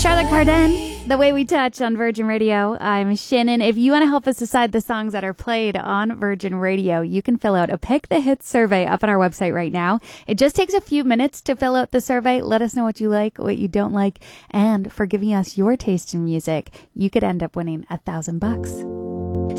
Charlotte Cardin, The Way We Touch on Virgin Radio. I'm Shannon. If you want to help us decide the songs that are played on Virgin Radio, you can fill out a Pick the Hits survey up on our website right now. It just takes a few minutes to fill out the survey. Let us know what you like, what you don't like, and for giving us your taste in music, you could end up winning $1,000.